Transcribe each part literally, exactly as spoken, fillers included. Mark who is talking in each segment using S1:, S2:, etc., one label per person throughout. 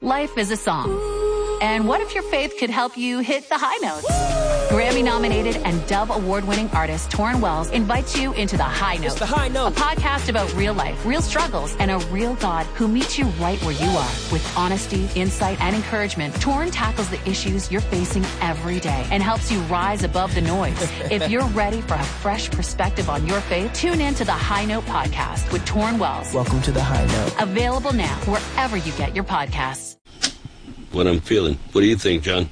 S1: Life is a song. And what if your faith could help you hit the high notes? Grammy-nominated and Dove Award-winning artist Torrin Wells invites you into The High Note.
S2: It's The High Note.
S1: A podcast about real life, real struggles, and a real God who meets you right where you are. With honesty, insight, and encouragement, Torrin tackles the issues you're facing every day and helps you rise above the noise. If you're ready for a fresh perspective on your faith, tune in to The High Note podcast with Torrin Wells.
S2: Welcome to The High Note.
S1: Available now wherever you get your podcasts.
S3: What I'm feeling. What do you think, John?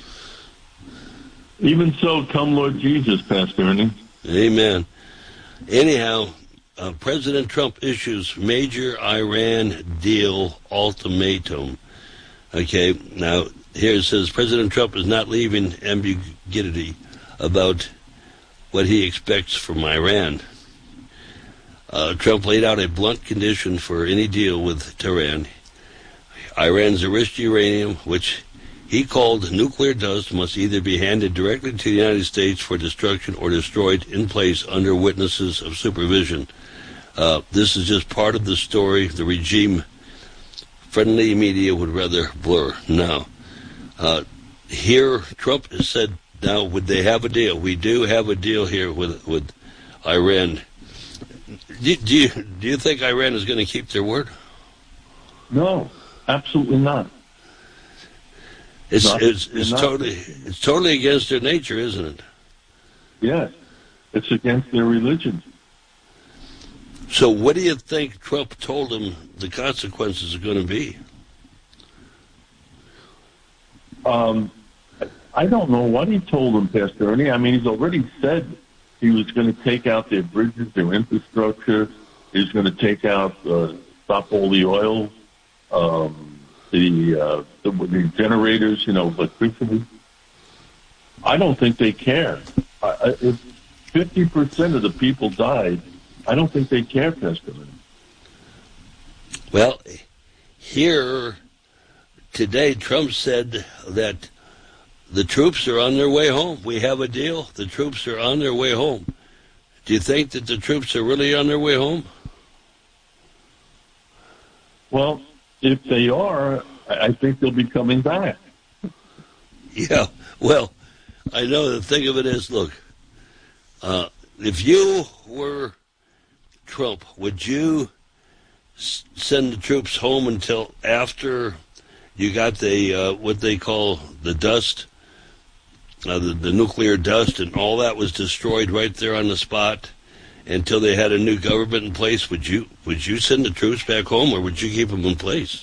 S4: Even so, come Lord Jesus, Pastor Ernie.
S3: Amen. Anyhow, uh, President Trump issues major Iran deal ultimatum. Okay, now here it says President Trump is not leaving ambiguity about what he expects from Iran. Uh, Trump laid out a blunt condition for any deal with Tehran. Iran's enriched uranium, which he called nuclear dust, must either be handed directly to the United States for destruction or destroyed in place under witnesses of supervision. Uh, this is just part of the story the regime-friendly media would rather blur. Now, uh, here Trump has said, now, would they have a deal? We do have a deal here with with Iran. Do, do, you, do you think Iran is going to keep their word?
S4: No. Absolutely not.
S3: It's
S4: not,
S3: it's it's
S4: not.
S3: totally it's totally against their nature, isn't it?
S4: Yes, it's against their religion.
S3: So, what do you think Trump told them the consequences are going to be?
S4: Um, I don't know what he told them, Pastor Ernie. I mean, he's already said he was going to take out their bridges, their infrastructure. He's going to take out, uh, stop all the oil. Um, the, uh, the the generators, you know, electricity. I don't think they care. I, if fifty percent of the people died, I don't think they care, Pastor.
S3: Well, here today, Trump said that the troops are on their way home. We have a deal. The troops are on their way home. Do you think that the troops are really on their way home?
S4: Well, if they are, I think they'll be coming back.
S3: Yeah, well, I know the thing of it is, look, uh, if you were Trump, would you s- send the troops home until after you got the, uh, what they call the dust, uh, the, the nuclear dust, and all that was destroyed right there on the spot? Until they had a new government in place, would you would you send the troops back home, or would you keep them in place?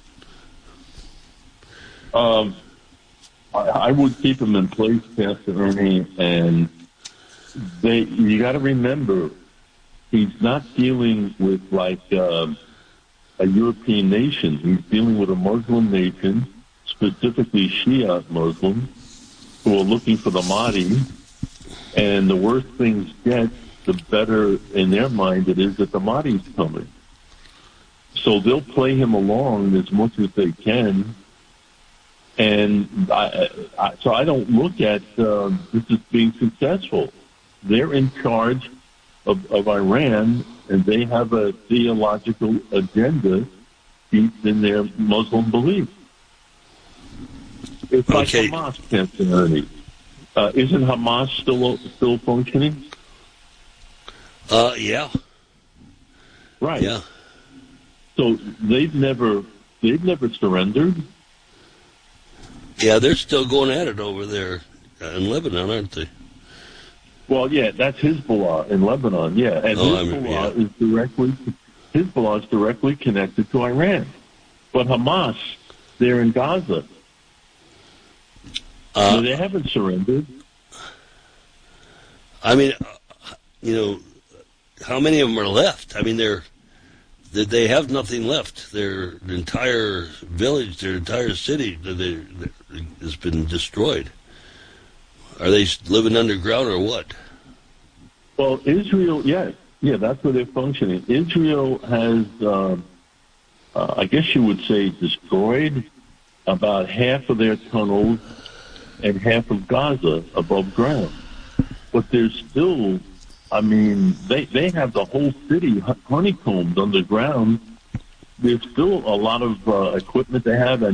S4: Um, I, I would keep them in place, Pastor Ernie, and they. You got to remember, he's not dealing with like uh, a European nation. He's dealing with a Muslim nation, specifically Shia Muslims, who are looking for the Mahdi, and the worse things get, the better in their mind it is that the Mahdi's coming. So they'll play him along as much as they can. And I, I, so I don't look at uh, this as being successful. They're in charge of, of Iran, and they have a theological agenda deep in their Muslim belief. It's like
S3: Okay.
S4: Hamas, Pastor Ernie. Uh, isn't Hamas still still functioning?
S3: Uh, yeah.
S4: Right.
S3: Yeah.
S4: So they've never they've never surrendered.
S3: Yeah, they're still going at it over there in Lebanon, aren't they?
S4: Well, yeah, that's Hezbollah in Lebanon. Yeah, and
S3: Oh, I
S4: Hezbollah
S3: mean, yeah.
S4: is directly Hezbollah is directly connected to Iran, but Hamas, they're in Gaza.
S3: Uh,
S4: So they haven't surrendered.
S3: I mean, uh, you know, how many of them are left? I mean, they're they they have nothing left. Their entire village, their entire city, they, they, has been destroyed. Are they living underground or what?
S4: Well, Israel, yeah, yeah, that's where they're functioning. Israel has, uh, uh, I guess you would say, destroyed about half of their tunnels and half of Gaza above ground. But there's still, I mean, they, they have the whole city honeycombed underground. There's still a lot of uh, equipment they have, and